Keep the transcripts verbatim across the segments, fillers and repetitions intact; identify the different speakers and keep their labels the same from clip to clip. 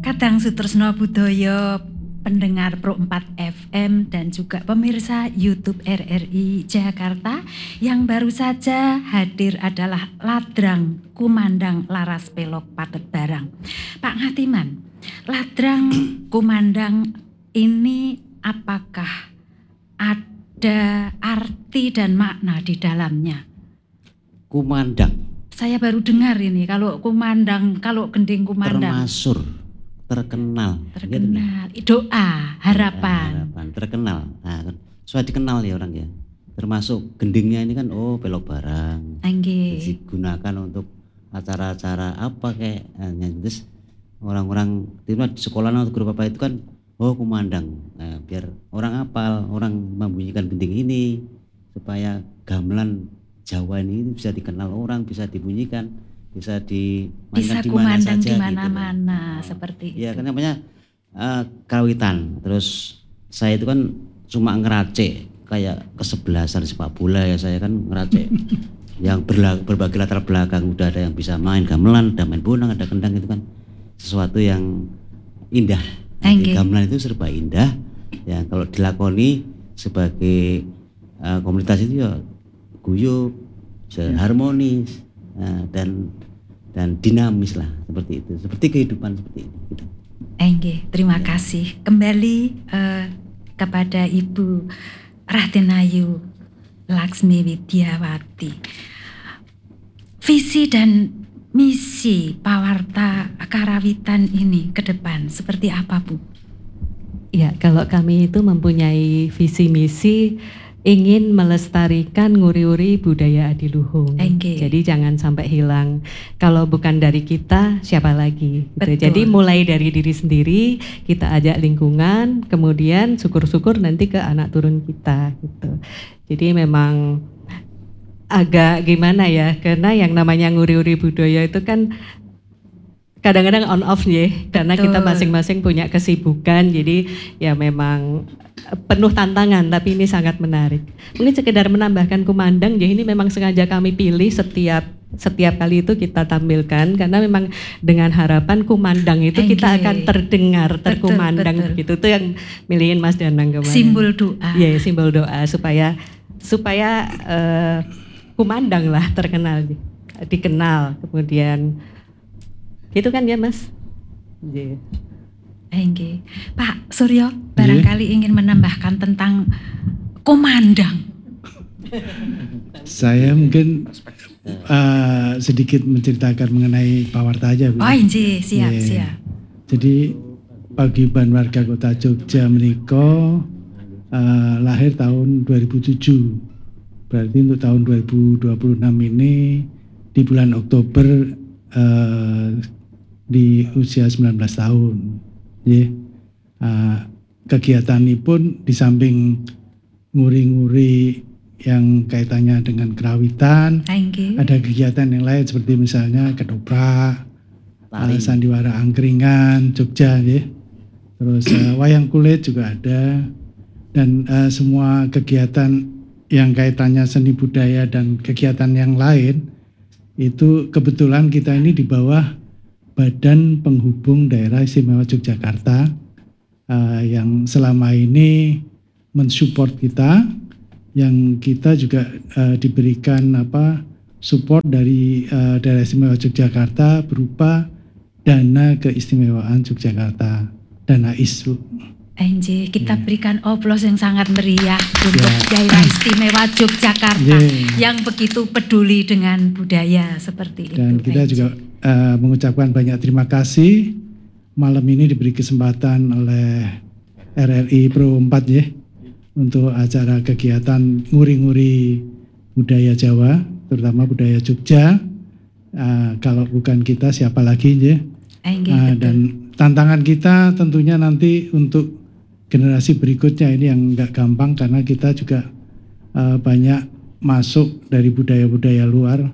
Speaker 1: Kadang Sutresno Budaya, pendengar Pro empat F M dan juga pemirsa YouTube R R I Jakarta, yang baru saja hadir adalah Ladrang Kumandang Laras Pelog Patet Barang. Pak Ngatiman, Ladrang Kumandang ini apakah ada arti dan makna di dalamnya?
Speaker 2: Kumandang.
Speaker 1: Saya baru dengar ini, kalau kumandang, kalau gending kumandang.
Speaker 2: Termasur. Terkenal,
Speaker 1: terkenal, doa, harapan,
Speaker 2: ya, harapan, terkenal. Nah, sudah dikenal ya orang ya. Termasuk gendingnya ini kan, oh pelok barang, digunakan untuk acara-acara apa kayak, nah, terus orang-orang di sekolah atau grup apa itu kan, oh kumandang, nah, biar orang apal, orang membunyikan gending ini supaya gamelan Jawa ini bisa dikenal orang, bisa dibunyikan. Bisa dimainkan di mana saja
Speaker 1: di mana-mana gitu. Seperti
Speaker 2: ya, itu. Ya kan namanya uh, karawitan. Terus saya itu kan cuma ngeracik kayak kesebelasan sepak bola ya, saya kan ngeracik yang berla- berbagai latar belakang. Udah ada yang bisa main gamelan, ada main bonang, ada kendang, itu kan sesuatu yang indah. Jadi, gamelan itu serba indah. Ya kalau dilakoni sebagai uh, komunitas itu ya guyup, harmonis. Nah, dan dan dinamis lah seperti itu, seperti kehidupan seperti itu. Gitu.
Speaker 1: Enggih, terima ya. kasih. Kembali uh, kepada Ibu Radenayu Laksmi Widyawati. Visi dan misi Pawarta Karawitan ini ke depan seperti apa, Bu?
Speaker 3: Ya, kalau kami itu mempunyai visi misi ingin melestarikan nguri-uri budaya adiluhung.
Speaker 1: Okay.
Speaker 3: Jadi jangan sampai hilang. Kalau bukan dari kita, siapa lagi? Gitu. Jadi mulai dari diri sendiri, kita ajak lingkungan, kemudian syukur-syukur nanti ke anak turun kita. Gitu. Jadi memang agak gimana ya? Karena yang namanya nguri-uri budaya itu kan kadang-kadang on off ya, karena
Speaker 1: Betul.
Speaker 3: Kita masing-masing punya kesibukan. Jadi ya memang penuh tantangan, tapi ini sangat menarik. Mungkin sekedar menambahkan kumandang, jadi ini memang sengaja kami pilih setiap setiap kali itu kita tampilkan, karena memang dengan harapan kumandang itu
Speaker 1: Enggak.
Speaker 3: Kita akan terdengar, terkumandang begitu. Itu yang milihin Mas Danang kemarin.
Speaker 1: Simbol doa.
Speaker 3: Iya, simbol doa supaya supaya uh, kumandang lah terkenal, dikenal, kemudian gitu kan ya Mas. Yeah.
Speaker 1: Enggih. Pak Suryo barangkali yeah. ingin menambahkan tentang kumandang.
Speaker 4: Saya mungkin uh, sedikit menceritakan mengenai Pawarta aja.
Speaker 1: Oh inji, siap yeah. siap.
Speaker 4: Jadi paguyuban warga Kota Jogja meniko uh, lahir tahun dua ribu tujuh. Berarti untuk tahun dua ribu dua puluh enam ini di bulan Oktober uh, di usia sembilan belas tahun. Yeah. Uh, kegiatan ini pun di samping nguri-nguri yang kaitannya dengan kerawitan, ada kegiatan yang lain seperti misalnya ketoprak, uh, sandiwara angkringan Jogja, yeah. Terus uh, wayang kulit juga ada, dan uh, semua kegiatan yang kaitannya seni budaya dan kegiatan yang lain itu kebetulan kita ini di bawah Badan Penghubung Daerah Istimewa Yogyakarta uh, yang selama ini mensupport kita, yang kita juga uh, diberikan apa support dari uh, Daerah Istimewa Yogyakarta berupa dana keistimewaan Yogyakarta, dana I S U.
Speaker 1: Enji, kita yeah. berikan oplos yang sangat meriah untuk yeah. Daerah Istimewa Yogyakarta yeah. yang begitu peduli dengan budaya seperti
Speaker 4: Dan
Speaker 1: itu. Dan
Speaker 4: kita Enji. juga Uh, mengucapkan banyak terima kasih malam ini diberi kesempatan oleh R R I Pro empat ya untuk acara kegiatan nguri-nguri budaya Jawa, terutama budaya Jogja. Uh, kalau bukan kita siapa lagi ya? Uh, dan tantangan kita tentunya nanti untuk generasi berikutnya ini yang nggak gampang, karena kita juga uh, banyak masuk dari budaya-budaya luar.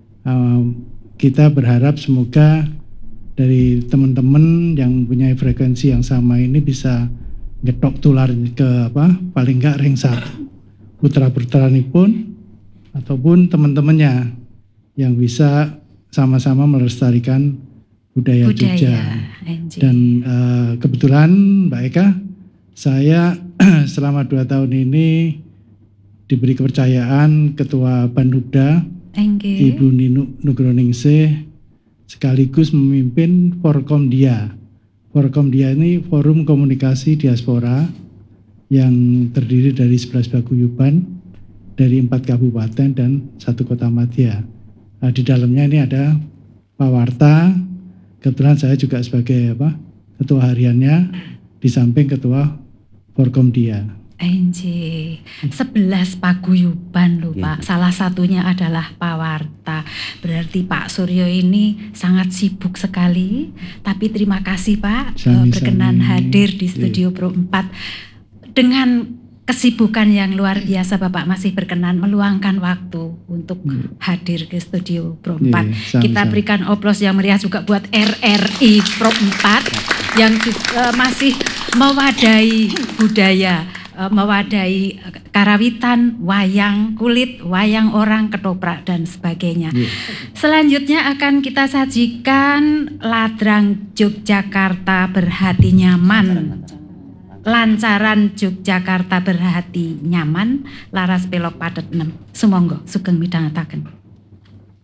Speaker 4: Uh, Kita berharap semoga dari teman-teman yang punya frekuensi yang sama ini bisa ngetok tular ke apa paling enggak ring satu putra-putrani pun ataupun teman-temannya yang bisa sama-sama melestarikan budaya,
Speaker 1: Budaya,
Speaker 4: Jogja.
Speaker 1: Enji.
Speaker 4: Dan uh, kebetulan Mbak Eka, saya selama dua tahun ini diberi kepercayaan Ketua Banubda,
Speaker 1: Enggih.
Speaker 4: Ibu Ninu Nugroningsih, sekaligus memimpin Forkomdia. Forkomdia ini Forum Komunikasi Diaspora yang terdiri dari sebelas paguyuban dari empat kabupaten dan satu kota madya. Nah, di dalamnya ini ada Pak Warta, kebetulan saya juga sebagai apa, ketua hariannya, di samping ketua Forkomdia.
Speaker 1: Enji, sebelas paguyuban loh
Speaker 2: Iya.
Speaker 1: Pak. Salah satunya adalah Pak Warta. Berarti Pak Suryo ini sangat sibuk sekali. Tapi terima kasih Pak eh,
Speaker 4: Sami-sami.
Speaker 1: berkenan hadir di
Speaker 4: Iya.
Speaker 1: Studio Pro empat. Dengan kesibukan yang luar biasa Bapak masih berkenan meluangkan waktu untuk hadir ke Studio Pro empat.
Speaker 4: Iya,
Speaker 1: Kita
Speaker 4: sama-sama.
Speaker 1: berikan oplos yang meriah juga buat R R I Pro empat yang juga masih mewadahi budaya, eh, mewadahi karawitan, wayang kulit, wayang orang, ketoprak dan sebagainya.
Speaker 4: Iya.
Speaker 1: Selanjutnya akan kita sajikan Ladrang Yogyakarta Berhati Nyaman. Lancaran Yogyakarta Berhati Nyaman, laras pelok padet enam. Sumangga sugeng midhangetaken.